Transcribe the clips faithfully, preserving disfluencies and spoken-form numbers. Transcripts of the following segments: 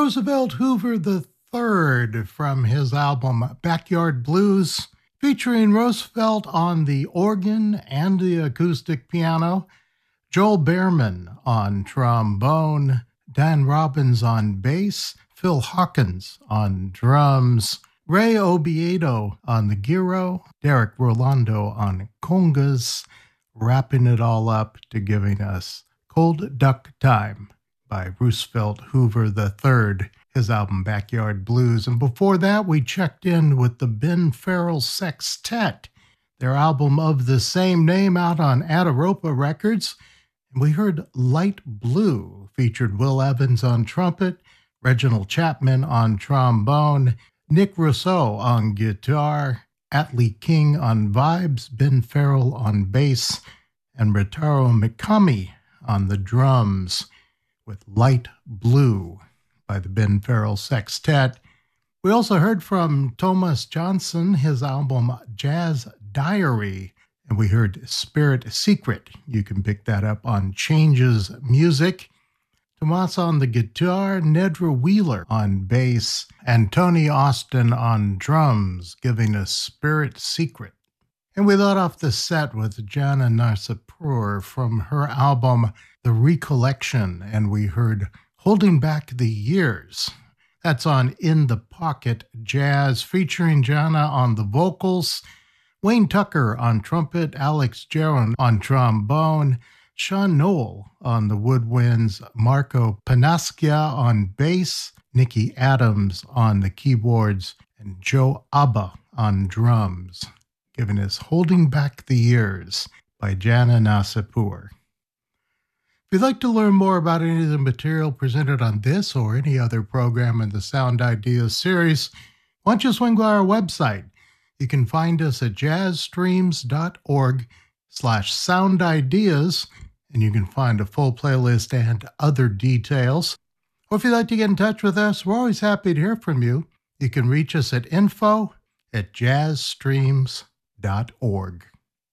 Roosevelt Hoover the third from his album Backyard Blues, featuring Roosevelt on the organ and the acoustic piano, Joel Behrman on trombone, Dan Robbins on bass, Phil Hawkins on drums, Ray Obiedo on the gyro, Derek Rolando on congas, wrapping it all up to giving us Cold Duck Time by Roosevelt Hoover the third, his album Backyard Blues. And before that, we checked in with the Ben Farrell Sextet, their album of the same name out on Ataropa Records. And we heard Light Blue, featured Will Evans on trumpet, Reginald Chapman on trombone, Nick Rousseau on guitar, Atlee King on vibes, Ben Farrell on bass, and Ritaro Mikami on the drums, with Light Blue by the Ben Farrell Sextet. We also heard from Thomas Johnson, his album Jazz Diary, and we heard Spirit Secret. You can pick that up on Changes Music. Tomas on the guitar, Nedra Wheeler on bass, and Tony Austin on drums, giving us Spirit Secret. And we let off the set with Jana Narsapur from her album The Recollection, and we heard Holding Back the Years. That's on In the Pocket Jazz, featuring Jana on the vocals, Wayne Tucker on trumpet, Alex Jaron on trombone, Sean Noel on the woodwinds, Marco Panaskia on bass, Nikki Adams on the keyboards, and Joe Abba on drums, giving us Holding Back the Years by Jana Narsapur. If you'd like to learn more about any of the material presented on this or any other program in the Sound Ideas series, why don't you swing by our website? You can find us at jazzstreams.org slash sound ideas, and you can find a full playlist and other details. Or if you'd like to get in touch with us, we're always happy to hear from you. You can reach us at info at jazzstreams dot org.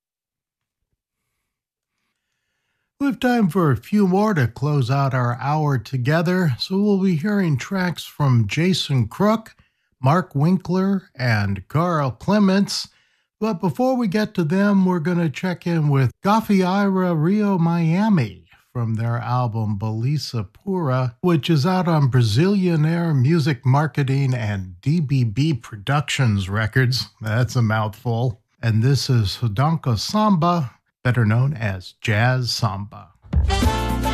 We have time for a few more to close out our hour together, so we'll be hearing tracks from Jason Crook, Mark Winkler, and Carl Clements. But before we get to them, we're going to check in with Gaffiara Rio Miami from their album Belisa Pura, which is out on Brazilian Air Music Marketing and D B B Productions Records. That's a mouthful. And this is Sudanka Samba, better known as Jazz Samba.